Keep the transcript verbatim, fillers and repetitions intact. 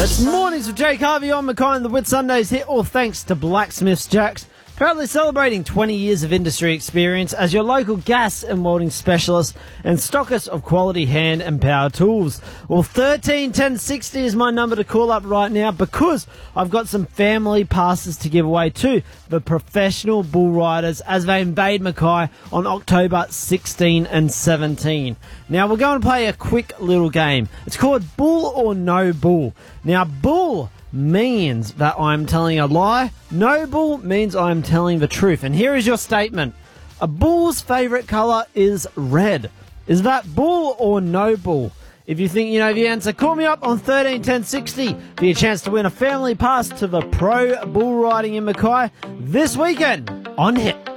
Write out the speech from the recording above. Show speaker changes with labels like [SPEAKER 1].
[SPEAKER 1] It's mornings with Jake Harvey on Mackay and the Whit Sundays here, all thanks to Blacksmiths Jacks. Proudly celebrating twenty years of industry experience as your local gas and welding specialist and stockist of quality hand and power tools. Well, thirteen ten sixty is my number to call up right now because I've got some family passes to give away to the professional bull riders as they invade Mackay on October sixteen and seventeen. Now, we're going to play a quick little game. It's called Bull or No Bull. Now, bull means that I'm telling a lie. No bull means I'm telling the truth. And here is your statement. A bull's favourite colour is red. Is that bull or no bull? If you think you know the answer, call me up on thirteen ten sixty for your chance to win a family pass to the Pro Bull Riding in Mackay this weekend on Hit.